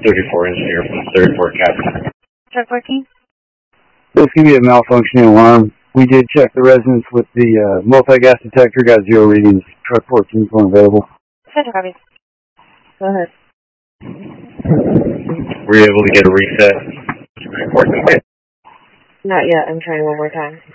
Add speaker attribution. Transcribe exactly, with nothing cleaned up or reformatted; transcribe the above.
Speaker 1: thirty-four engineer from thirty-four captain.
Speaker 2: Truck fourteen?
Speaker 3: This could be a malfunctioning alarm. We did check the residence with the uh, multi-gas detector, got zero readings. Truck fourteen is unavailable.
Speaker 2: Central copy. Go ahead.
Speaker 1: Were you able to get a reset?
Speaker 2: Not yet. I'm trying one more time.